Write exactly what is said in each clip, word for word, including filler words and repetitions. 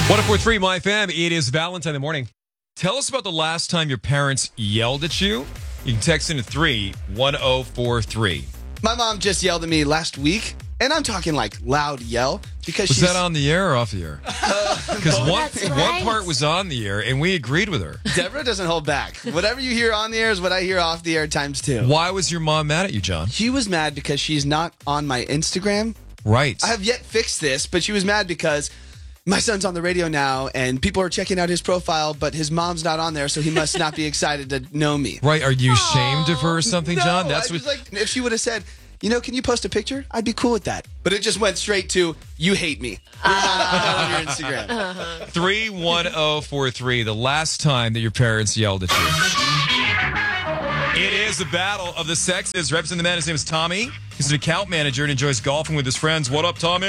one oh four point three My F M. It is Valentine in the morning. Tell us about the last time your parents yelled at you. You can text in to three one oh four three. My mom just yelled at me last week, and I'm talking like loud yell because Was she's... that on the air or off the air? Because one, That's one right. part was on the air, and we agreed with her. Deborah doesn't hold back. Whatever you hear on the air is what I hear off the air times two. Why was your mom mad at you, John? She was mad because she's not on my Instagram. Right. I have yet fixed this, but she was mad because my son's on the radio now, and people are checking out his profile, but his mom's not on there, so he must not be excited to know me. Right. Are you ashamed of her or something, No, John? That's I what. was like, if she would have said, you know, can you post a picture? I'd be cool with that. But it just went straight to, you hate me. You're not, I'm not on your Instagram. three one oh four three, the last time that your parents yelled at you. It is the battle of the sexes. Representing the man, his name is Tommy. He's an account manager and enjoys golfing with his friends. What up, Tommy?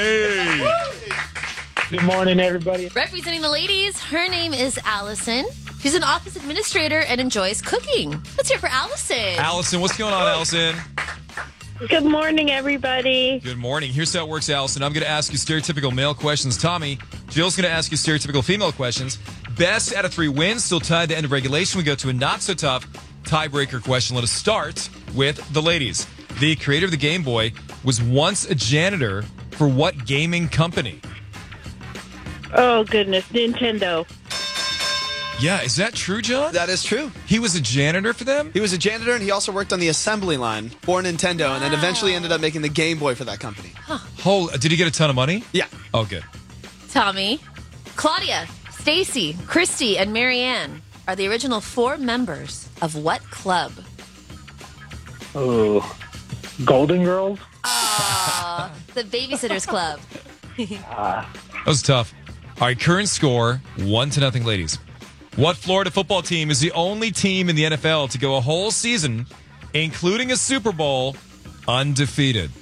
Good morning, everybody. Representing the ladies, her name is Allison. She's an office administrator and enjoys cooking. Let's hear it for Allison. Allison, what's going on, Allison? Good morning, everybody. Good morning. Here's how it works, Allison. I'm going to ask you stereotypical male questions. Tommy, Jill's going to ask you stereotypical female questions. Best out of three wins, still tied to end of regulation. We go to a not-so-tough tiebreaker question. Let us start with the ladies. The creator of the Game Boy was once a janitor for what gaming company? Oh, goodness. Nintendo. Yeah, is that true, John? That is true. He was a janitor for them? He was a janitor, and he also worked on the assembly line for Nintendo, and then eventually ended up making the Game Boy for that company. Oh, did he get a ton of money? Yeah. Oh, good. Tommy, Claudia, Stacy, Christy, and Marianne are the original four members of what club? Oh, Golden Girls. Uh, the Babysitters Club. That was tough. All right, current score, one to nothing, ladies. What Florida football team is the only team in the N F L to go a whole season, including a Super Bowl, undefeated?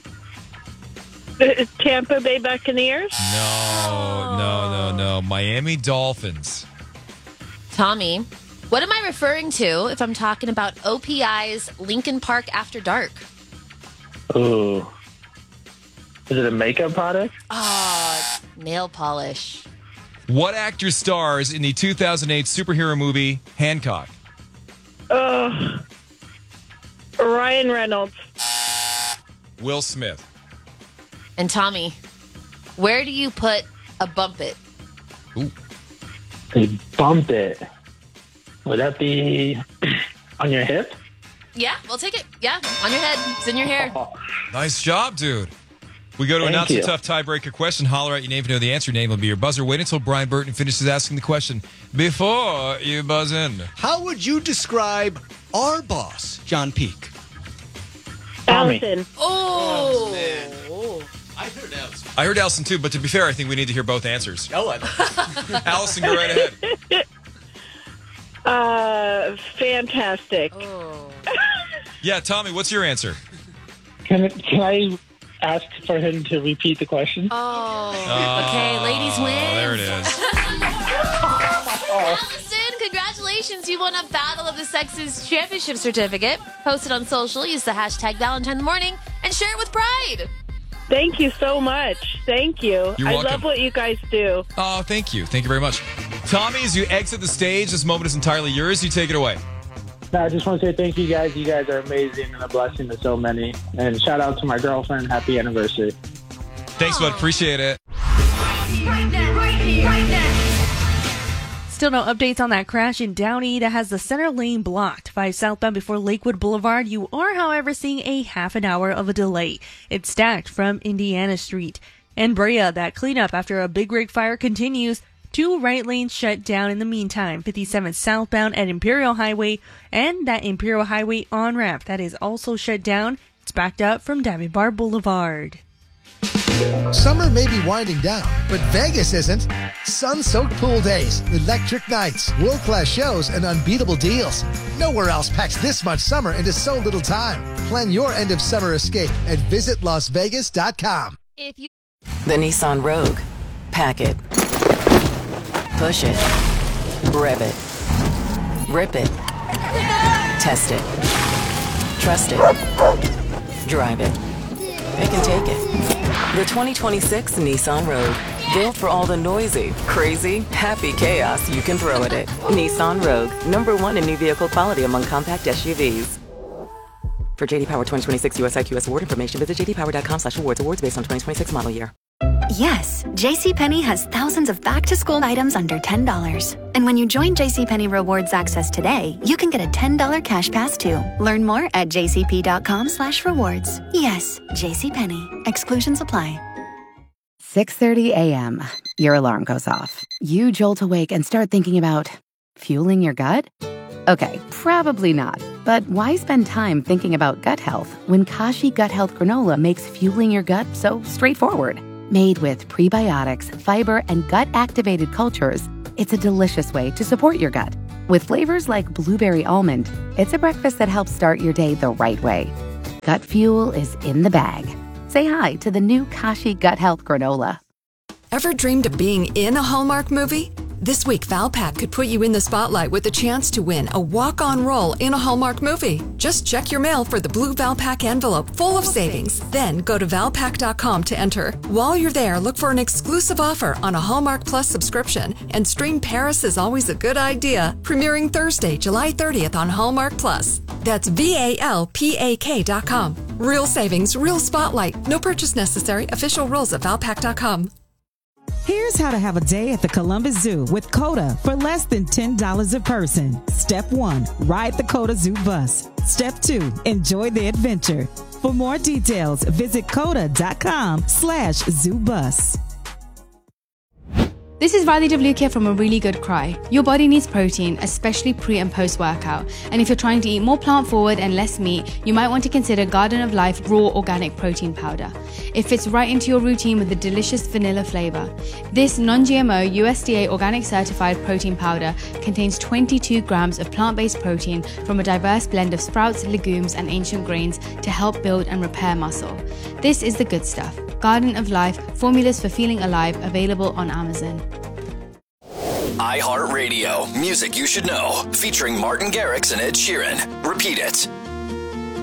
Tampa Bay Buccaneers. No, no, no, no. Miami Dolphins. Tommy, what am I referring to if I'm talking about O P I's Lincoln Park After Dark? Oh, is it a makeup product? Ah, nail polish. What actor stars in the two thousand eight superhero movie Hancock? Oh, Ryan Reynolds. Will Smith. And Tommy, where do you put a bump it? Ooh. They bump it. Would that be on your hip? Yeah, we'll take it. Yeah, on your head. It's in your hair. Nice job, dude. We go to a Thank not so you. tough tiebreaker question. Holler out your name if you know the answer. Your name will be your buzzer. Wait until Brian Burton finishes asking the question before you buzz in. How would you describe our boss, John Peake? Tommy. Allison. Oh. I heard that. I heard Allison too, but to be fair, I think we need to hear both answers. Oh, I Allison, go right ahead. Uh, fantastic. Oh. Yeah, Tommy, what's your answer? Can can I ask for him to repeat the question? Oh. Okay, ladies win. Oh, there it is. Allison, congratulations. You won a Battle of the Sexes Championship certificate. Post it on social. Use the hashtag Valentine in the Morning and share it with pride. Thank you so much. Thank you. You're I welcome. love what you guys do. Oh, thank you. Thank you very much. Tommy, as you exit the stage, this moment is entirely yours. You take it away. No, I just want to say thank you guys. You guys are amazing and a blessing to so many. And shout out to my girlfriend. Happy anniversary. Thanks, bud. Appreciate it. Right now, right here, right now. Still no updates on that crash in Downey that has the center lane blocked. five southbound before Lakewood Boulevard. You are, however, seeing a half an hour of a delay. It's stacked from Indiana Street. And Brea, that cleanup after a big rig fire continues. Two right lanes shut down in the meantime. fifty-seven southbound at Imperial Highway and that Imperial Highway on-ramp that is also shut down. It's backed up from Davy Bar Boulevard. Summer may be winding down, but Vegas isn't. Sun-soaked pool days, electric nights, world-class shows, and unbeatable deals. Nowhere else packs this much summer into so little time. Plan your end-of-summer escape at visit las vegas dot com. If you The Nissan Rogue. Pack it. Push it. Rev it. Rip it. Test it. Trust it. Drive it. It can take it. The twenty twenty-six Nissan Rogue. Built for all the noisy, crazy, happy chaos you can throw at it. Nissan Rogue, number one in new vehicle quality among compact S U Vs. For J D Power twenty twenty-six U S I Q S award information, visit j d power dot com slash awards. Awards based on twenty twenty-six model year. Yes, JCPenney has thousands of back-to-school items under ten dollars. And when you join JCPenney Rewards Access today, you can get a ten dollars cash pass too. Learn more at j c p dot com slash rewards. Yes, JCPenney. Exclusions apply. six thirty a.m. Your alarm goes off. You jolt awake and start thinking about fueling your gut? Okay, probably not. But why spend time thinking about gut health when Kashi Gut Health Granola makes fueling your gut so straightforward? Made with prebiotics, fiber, and gut-activated cultures, it's a delicious way to support your gut. With flavors like blueberry almond, it's a breakfast that helps start your day the right way. Gut fuel is in the bag. Say hi to the new Kashi Gut Health Granola. Ever dreamed of being in a Hallmark movie? This week, Valpak could put you in the spotlight with a chance to win a walk-on role in a Hallmark movie. Just check your mail for the blue Valpak envelope full of savings. Then go to valpak dot com to enter. While you're there, look for an exclusive offer on a Hallmark Plus subscription and stream Paris is Always a Good Idea, premiering Thursday, July thirtieth on Hallmark Plus. That's V A L P A K dot com. Real savings, real spotlight. No purchase necessary. Official rules at valpak dot com. Here's how to have a day at the Columbus Zoo with CODA for less than ten dollars a person. Step one, ride the CODA Zoo bus. Step two, enjoy the adventure. For more details, visit coda dot com slash zoo bus. This is Riley Devlukia from A Really Good Cry. Your body needs protein, especially pre and post workout. And if you're trying to eat more plant forward and less meat, you might want to consider Garden of Life Raw Organic Protein Powder. It fits right into your routine with a delicious vanilla flavor. This non-G M O U S D A organic certified protein powder contains twenty-two grams of plant-based protein from a diverse blend of sprouts, legumes, and ancient grains to help build and repair muscle. This is the good stuff. Garden of Life, formulas for feeling alive, available on Amazon. iHeartRadio, music you should know, featuring Martin Garrix and Ed Sheeran. Repeat it.